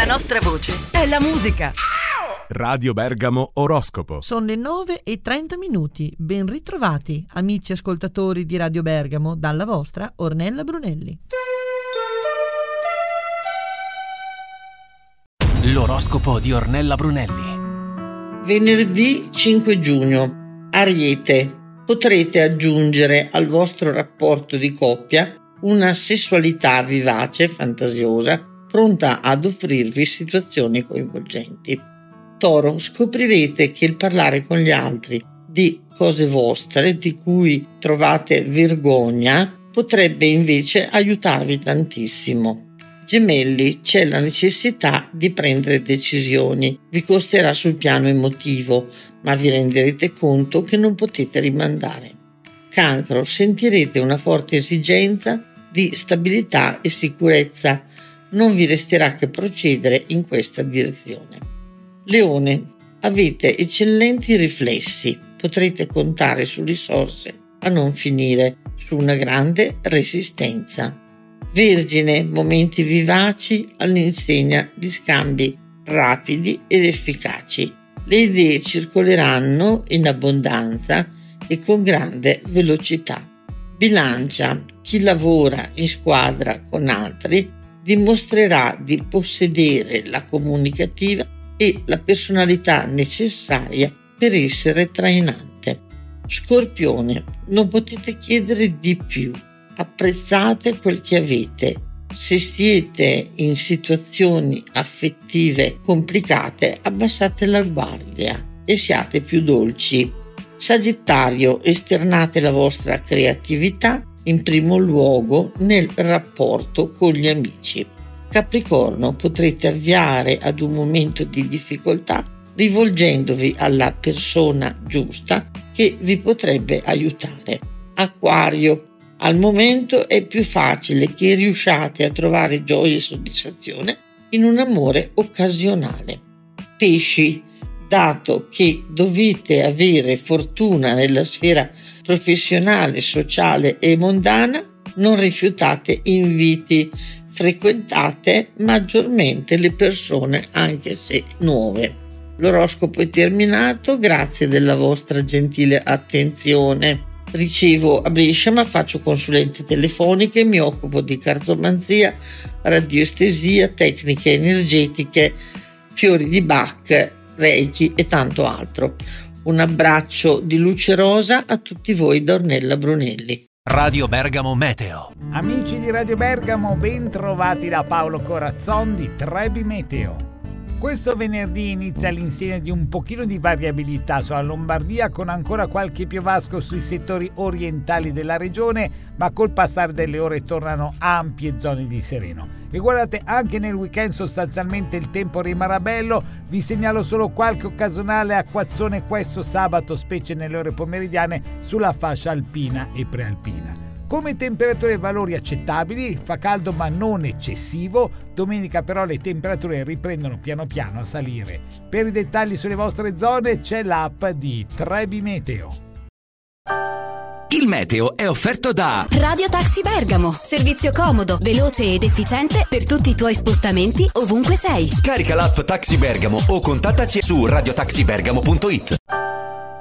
nostra voce è la musica. Radio Bergamo Oroscopo. Sono le 9:30. Ben ritrovati, amici ascoltatori di Radio Bergamo, dalla vostra Ornella Brunelli. L'oroscopo di Ornella Brunelli. Venerdì 5 giugno. Ariete. Potrete aggiungere al vostro rapporto di coppia una sessualità vivace, fantasiosa, pronta ad offrirvi situazioni coinvolgenti. Toro. Scoprirete che il parlare con gli altri di cose vostre di cui trovate vergogna potrebbe invece aiutarvi tantissimo. Gemelli, c'è la necessità di prendere decisioni. Vi costerà sul piano emotivo, ma vi renderete conto che non potete rimandare. Cancro, sentirete una forte esigenza di stabilità e sicurezza. Non vi resterà che procedere in questa direzione. Leone, avete eccellenti riflessi. Potrete contare su risorse a non finire, su una grande resistenza. Vergine, momenti vivaci all'insegna di scambi rapidi ed efficaci. Le idee circoleranno in abbondanza e con grande velocità. Bilancia, chi lavora in squadra con altri dimostrerà di possedere la comunicativa e la personalità necessaria per essere trainante. Scorpione, non potete chiedere di più. Apprezzate quel che avete. Se siete in situazioni affettive complicate, abbassate la guardia e siate più dolci. Sagittario, esternate la vostra creatività in primo luogo nel rapporto con gli amici. Capricorno, potrete avviare ad un momento di difficoltà rivolgendovi alla persona giusta che vi potrebbe aiutare. Acquario, al momento è più facile che riusciate a trovare gioia e soddisfazione in un amore occasionale. Pesci, dato che dovete avere fortuna nella sfera professionale, sociale e mondana, non rifiutate inviti, frequentate maggiormente le persone anche se nuove. L'oroscopo è terminato, grazie della vostra gentile attenzione. Ricevo a Brescia, ma faccio consulenze telefoniche, mi occupo di cartomanzia, radioestesia, tecniche energetiche, fiori di Bach, Reiki e tanto altro. Un abbraccio di luce rosa a tutti voi da Ornella Brunelli. Radio Bergamo Meteo. Amici di Radio Bergamo, ben trovati da Paolo Corazzon di Trebi Meteo. Questo venerdì inizia l'insegna di un pochino di variabilità sulla Lombardia, con ancora qualche piovasco sui settori orientali della regione, ma col passare delle ore tornano ampie zone di sereno. E guardate, anche nel weekend sostanzialmente il tempo rimarrà bello. Vi segnalo solo qualche occasionale acquazzone questo sabato, specie nelle ore pomeridiane, sulla fascia alpina e prealpina. Come temperature e valori accettabili, fa caldo ma non eccessivo. Domenica però le temperature riprendono piano piano a salire. Per i dettagli sulle vostre zone c'è l'app di Trebi Meteo. Il meteo è offerto da Radio Taxi Bergamo. Servizio comodo, veloce ed efficiente per tutti i tuoi spostamenti ovunque sei. Scarica l'app Taxi Bergamo o contattaci su radiotaxibergamo.it.